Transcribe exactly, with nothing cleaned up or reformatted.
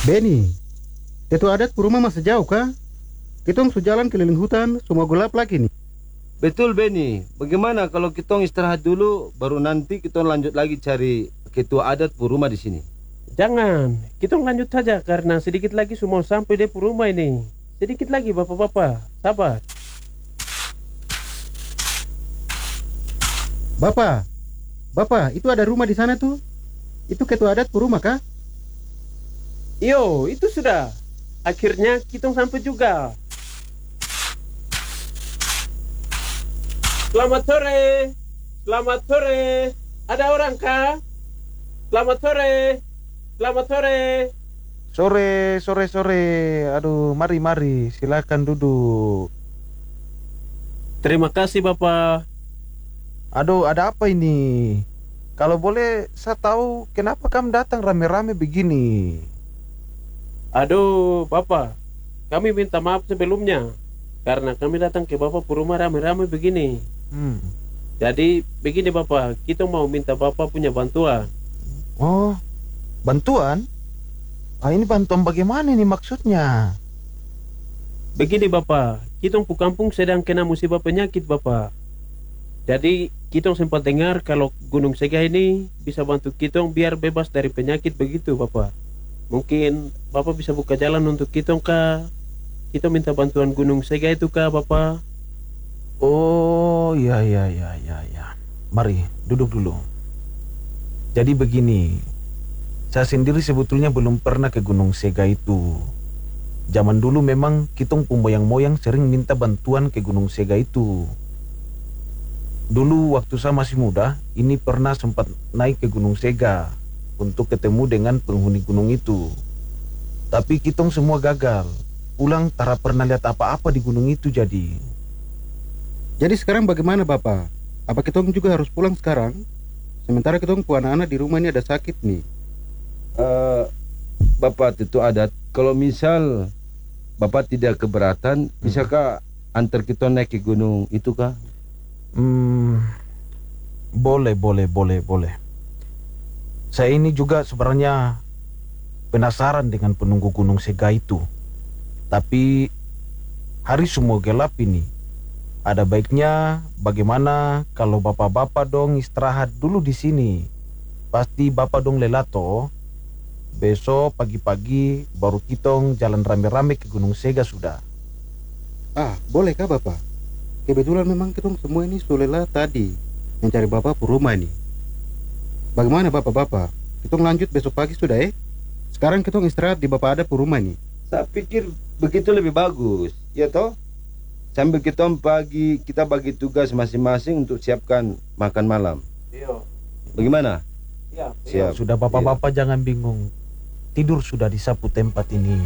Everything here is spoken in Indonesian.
Benny, itu adat rumah masih jauh kah? Kita su jalan keliling hutan, semua gelap lagi nih. Betul Benny, bagaimana kalau kita istirahat dulu, baru nanti kita lanjut lagi cari ketua adat rumah di sini. Jangan, kita lanjut saja karena sedikit lagi semua sampai di rumah ini. Sedikit lagi bapak-bapak, sabar. Bapak, Bapak, itu ada rumah di sana tuh. Itu ketua adat rumah kah? Yo, itu sudah. Akhirnya kita sampai juga. Selamat sore. Selamat sore. Ada orang kah? Selamat sore. Selamat sore. Sore, sore, sore. Aduh, mari, mari. Silakan duduk. Terima kasih Bapak. Aduh, ada apa ini? Kalau boleh saya tahu kenapa kamu datang rame-rame begini? Aduh, Bapak. Kami minta maaf sebelumnya karena kami datang ke Bapak ke rumah rame-rame begini. Hmm. Jadi begini Bapak, kita mau minta Bapak punya bantuan. Oh, bantuan? Ah, ini bantuan bagaimana nih maksudnya? Begini Bapak, kita pu kampung sedang kena musibah penyakit Bapak. Jadi kita sempat dengar kalau Gunung Sega ini bisa bantu kita biar bebas dari penyakit begitu Bapak. Mungkin Bapak bisa buka jalan untuk kita kah? Kita minta bantuan Gunung Sega itu kah Bapak? Oh, ya, ya, ya, ya, ya. Mari, duduk dulu. Jadi begini, saya sendiri sebetulnya belum pernah ke Gunung Sega itu. Zaman dulu memang kitong moyang-moyang sering minta bantuan ke Gunung Sega itu. Dulu waktu saya masih muda, ini pernah sempat naik ke Gunung Sega untuk ketemu dengan penghuni gunung itu. Tapi kitong semua gagal. Pulang tak pernah lihat apa-apa di gunung itu jadi. Jadi sekarang bagaimana Bapak? Apa kita juga harus pulang sekarang? Sementara kita pu anak-anak di rumah ini ada sakit nih. Uh, Bapak itu adat, kalau misal Bapak tidak keberatan, hmm. bisakah antar kita naik ke gunung itu kah? Hmm, boleh, boleh, boleh, boleh. Saya ini juga sebenarnya penasaran dengan penunggu Gunung Sega itu. Tapi hari semua gelap ini. Ada baiknya bagaimana kalau bapak-bapak dong istirahat dulu di sini. Pasti bapak dong lelato. Besok pagi-pagi baru kitong jalan rame-rame ke Gunung Sega sudah. Ah, bolehkah Bapak? Kebetulan memang kita semua ini sudah tadi mencari Bapak ke rumah ini. Bagaimana Bapak-bapak? Kita lanjut besok pagi sudah eh? Sekarang kita istirahat di Bapak ada ke rumah ini. Saya pikir begitu lebih bagus, ya toh? Sambil kita pagi kita bagi tugas masing-masing untuk siapkan makan malam. Iya. Bagaimana? Iya. Siap. Sudah bapak-bapak iya. Jangan bingung. Tidur sudah disapu tempat ini.